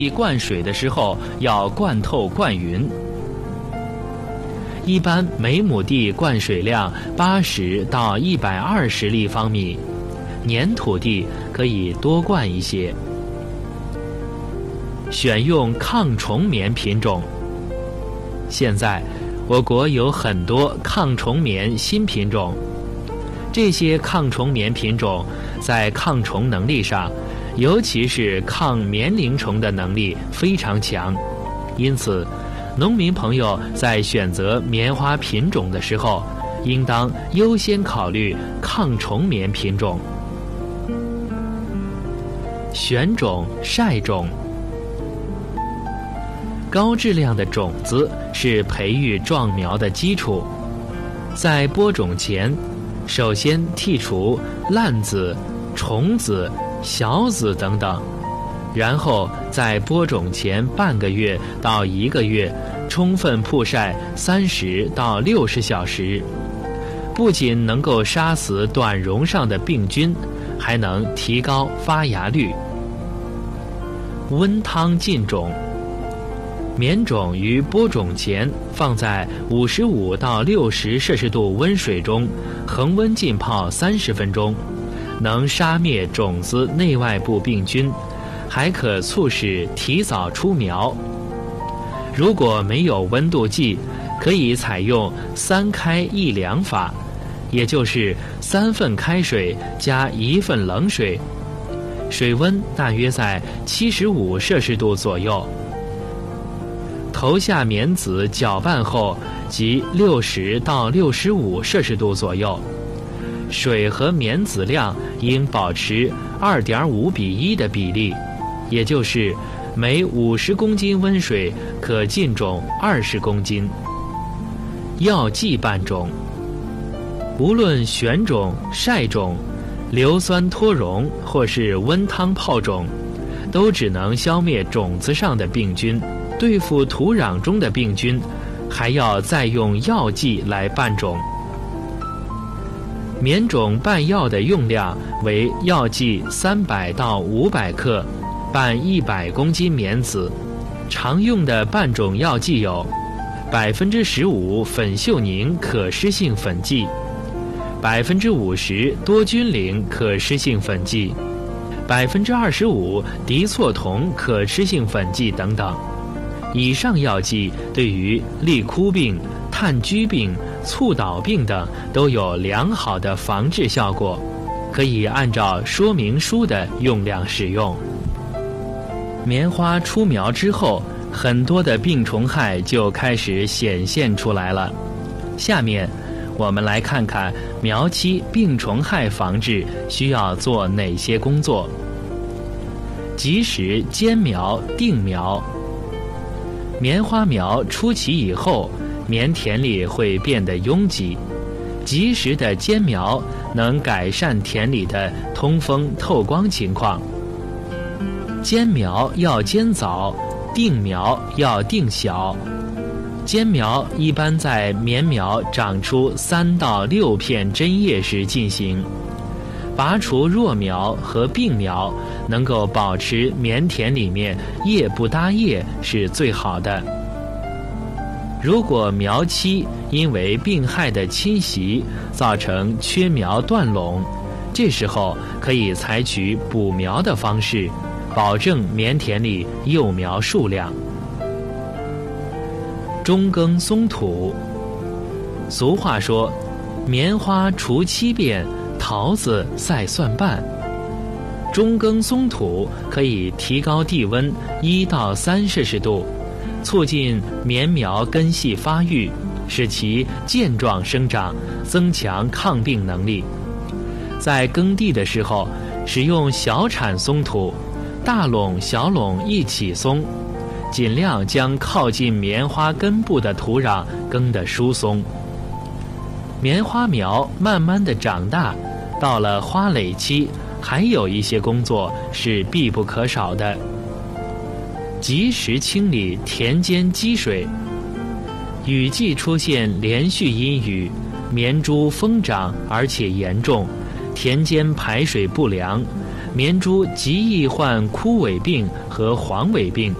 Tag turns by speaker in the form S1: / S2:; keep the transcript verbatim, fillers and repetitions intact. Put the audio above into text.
S1: 灌水的时候要灌透灌匀。一般每亩地灌水量八十到一百二十立方米，粘土地可以多灌一些。选用抗虫棉品种。现在我国有很多抗虫棉新品种，这些抗虫棉品种在抗虫能力上，尤其是抗棉铃虫的能力非常强，因此农民朋友在选择棉花品种的时候，应当优先考虑抗虫棉品种。选种晒种。高质量的种子是培育壮苗的基础，在播种前，首先剔除烂子、虫子、小子等等，然后在播种前半个月到一个月充分曝晒三十到六十小时，不仅能够杀死短绒上的病菌，还能提高发芽率。温汤浸种。棉种于播种前放在五十五到六十摄氏度温水中恒温浸泡三十分钟，能杀灭种子内外部病菌，还可促使提早出苗。如果没有温度计，可以采用三开一凉法，也就是三份开水加一份冷水，水温大约在七十五摄氏度左右。投下棉籽搅拌后即六十到六十五摄氏度左右，水和棉籽量应保持二点五比一的比例，也就是每五十公斤温水可浸种二十公斤。药剂拌种。无论选种、晒种、硫酸脱溶或是温汤泡种，都只能消灭种子上的病菌。对付土壤中的病菌，还要再用药剂来拌种。棉种拌药的用量为药剂三百到五百克，拌一百公斤棉籽。常用的拌种药剂有百分之十五粉秀宁可施性粉剂、百分之五十多菌灵可施性粉剂、百分之二十五敌唑酮可施性粉剂等等。以上药剂对于立枯病、炭疽病、促倒病等都有良好的防治效果，可以按照说明书的用量使用。棉花出苗之后，很多的病虫害就开始显现出来了。下面我们来看看苗期病虫害防治需要做哪些工作。及时间苗定苗。棉花苗出畦以后，棉田里会变得拥挤，及时的间苗能改善田里的通风透光情况。间苗要间早，定苗要定小。间苗一般在棉苗长出三到六片针叶时进行，拔除弱苗和病苗，能够保持棉田里面叶不搭叶是最好的。如果苗期因为病害的侵袭造成缺苗断垄，这时候可以采取补苗的方式，保证棉田里幼苗数量。中耕松土。俗话说，棉花除七变，桃子赛蒜瓣。中耕松土可以提高地温一到三摄氏度，促进棉苗根系发育，使其健壮生长，增强抗病能力。在耕地的时候，使用小铲松土，大垄小垄一起松，尽量将靠近棉花根部的土壤耕得疏松。棉花苗慢慢的长大，到了花蕾期，还有一些工作是必不可少的。及时清理田间积水。雨季出现连续阴雨，棉株疯长而且严重，田间排水不良， 绵猪极易患枯萎病和黄痿病。